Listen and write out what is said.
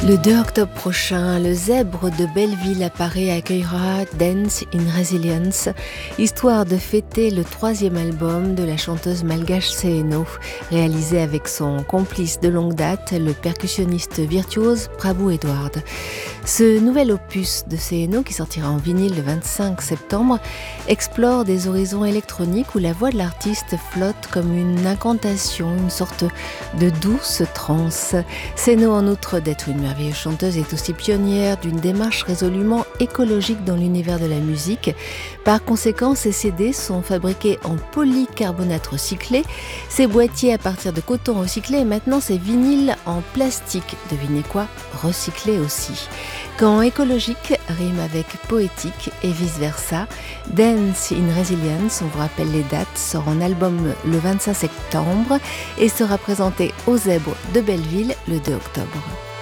Le 2 octobre prochain, le Zèbre de Belleville à Paris accueillera Dance in Resilience, histoire de fêter le 3e album de la chanteuse malgache Seeno, réalisé avec son complice de longue date, le percussionniste virtuose Prabhu Edward. Ce nouvel opus de Seeno, qui sortira en vinyle le 25 septembre, explore des horizons électroniques où la voix de l'artiste flotte comme une incantation, une sorte de douce transe. Seeno, en outre d'être une merveilleuse chanteuse, est aussi pionnière d'une démarche résolument écologique dans l'univers de la musique. Par conséquent, ses CD sont fabriqués en polycarbonate recyclé, ses boîtiers à partir de coton recyclé et maintenant ses vinyles en plastique. Devinez quoi ? Recyclé aussi. Quand écologique rime avec poétique et vice-versa, Dance in Resilience, on vous rappelle les dates, sort en album le 25 septembre et sera présenté au Zèbre de Belleville le 2 octobre.